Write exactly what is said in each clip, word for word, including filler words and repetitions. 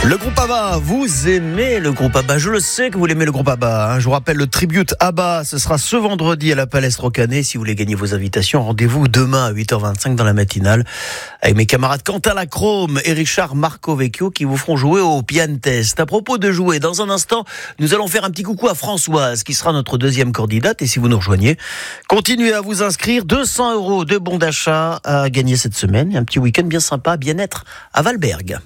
Le groupe ABBA, vous aimez le groupe ABBA, je le sais que vous l'aimez le groupe ABBA, hein. Je vous rappelle le tribute ABBA, ce sera ce vendredi à la Palestre Rocanet. Si vous voulez gagner vos invitations, rendez-vous demain à huit heures vingt-cinq dans la matinale avec mes camarades Quentin Lacrome et Richard Marcovecchio qui vous feront jouer au Pian Test. À propos de jouer, dans un instant, nous allons faire un petit coucou à Françoise qui sera notre deuxième candidate, et si vous nous rejoignez, continuez à vous inscrire. Deux cents euros de bons d'achat à gagner cette semaine et un petit week-end bien sympa, bien-être à Valberg.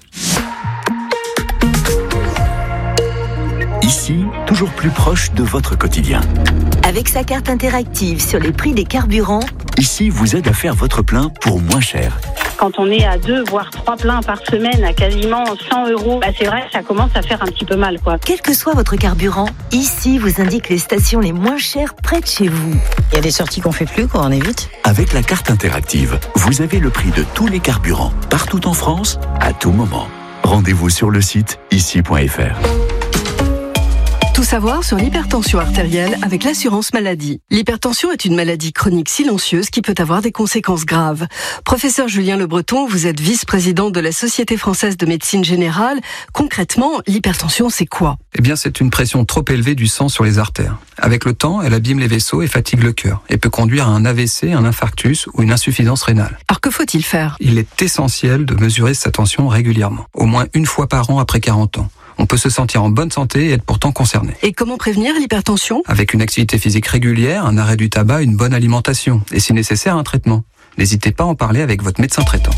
Ici, toujours plus proche de votre quotidien. Avec sa carte interactive sur les prix des carburants, Ici vous aide à faire votre plein pour moins cher. Quand on est à deux, voire trois pleins par semaine à quasiment cent euros, bah c'est vrai que ça commence à faire un petit peu mal, quoi. quel que soit votre carburant, ici vous indique les stations les moins chères près de chez vous. Il y a des sorties qu'on fait plus, quoi, on évite. Avec la carte interactive, vous avez le prix de tous les carburants, partout en France, à tout moment. Rendez-vous sur le site ici point f r. Tout savoir sur l'hypertension artérielle avec l'assurance maladie. L'hypertension est une maladie chronique silencieuse qui peut avoir des conséquences graves. Professeur Julien Le Breton, vous êtes vice-président de la Société française de médecine générale. Concrètement, l'hypertension, c'est quoi ? Eh bien, c'est une pression trop élevée du sang sur les artères. Avec le temps, elle abîme les vaisseaux et fatigue le cœur, et peut conduire à un A V C, un infarctus ou une insuffisance rénale. Alors que faut-il faire ? Il est essentiel de mesurer sa tension régulièrement, au moins une fois par an après quarante ans. On peut se sentir en bonne santé et être pourtant concerné. Et comment prévenir l'hypertension ? Avec une activité physique régulière, un arrêt du tabac, une bonne alimentation, et si nécessaire, un traitement. N'hésitez pas à en parler avec votre médecin traitant.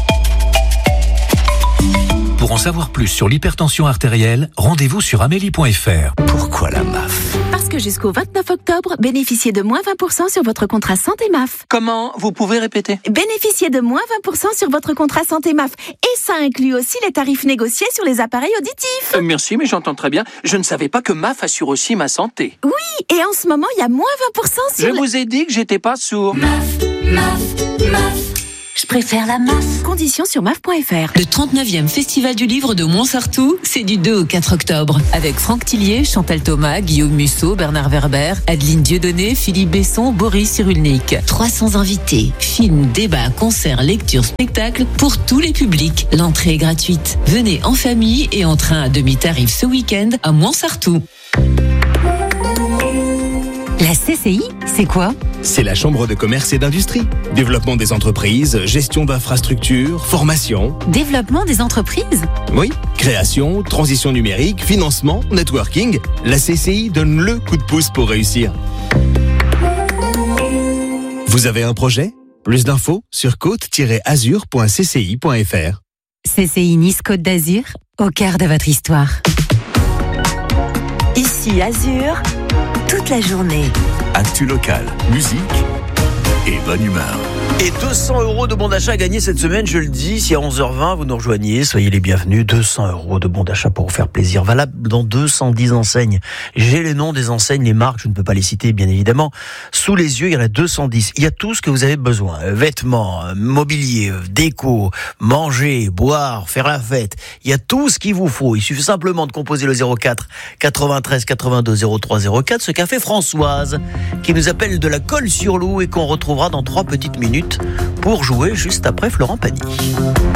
Pour en savoir plus sur l'hypertension artérielle, rendez-vous sur amélie point f r. Pourquoi la M A F ? Parce que jusqu'au vingt-neuf octobre, bénéficiez de moins vingt pour cent sur votre contrat santé M A F. Comment ? Vous pouvez répéter ? Bénéficiez de moins vingt pour cent sur votre contrat santé M A F. Et ça inclut aussi les tarifs négociés sur les appareils auditifs. Euh, merci, mais j'entends très bien. Je ne savais pas que M A F assure aussi ma santé. Oui, et en ce moment, il y a moins vingt pour cent sur... Je le... vous ai dit que j'étais pas sourd. M A F, M A F, M A F. Je préfère la M A F. Conditions sur M A F point f r. Le trente-neuvième Festival du Livre de Montsartou, c'est du deux au quatre octobre. Avec Franck Tillier, Chantal Thomas, Guillaume Musso, Bernard Werber, Adeline Dieudonné, Philippe Besson, Boris Cyrulnik. trois cents invités. Films, débats, concerts, lectures, spectacles pour tous les publics. L'entrée est gratuite. Venez en famille et en train à demi-tarif ce week-end à Montsartou. La C C I, c'est quoi ? C'est la Chambre de commerce et d'industrie. Développement des entreprises, gestion d'infrastructures, formation. Développement des entreprises ? Oui, création, transition numérique, financement, networking. La C C I donne le coup de pouce pour réussir. Vous avez un projet ? Plus d'infos sur côte tiret azur point c c i point f r. C C I Nice Côte d'Azur, au cœur de votre histoire. Ici Azur, toute la journée. Actu local, musique et bonne humeur. Et deux cents euros de bon d'achat à gagner cette semaine, je le dis, si à onze heures vingt vous nous rejoignez, soyez les bienvenus. deux cents euros de bon d'achat pour vous faire plaisir, valable dans deux cent dix enseignes. J'ai les noms des enseignes, les marques, je ne peux pas les citer bien évidemment. Sous les yeux, il y en a deux cent dix. Il y a tout ce que vous avez besoin, vêtements, mobilier, déco, manger, boire, faire la fête. Il y a tout ce qu'il vous faut. Il suffit simplement de composer le zéro quatre quatre-vingt-treize quatre-vingt-deux zéro trois zéro quatre, ce qu'a fait Françoise, qui nous appelle de la Colle-sur-Loup et qu'on retrouvera dans trois petites minutes pour jouer juste après Florent Pagny.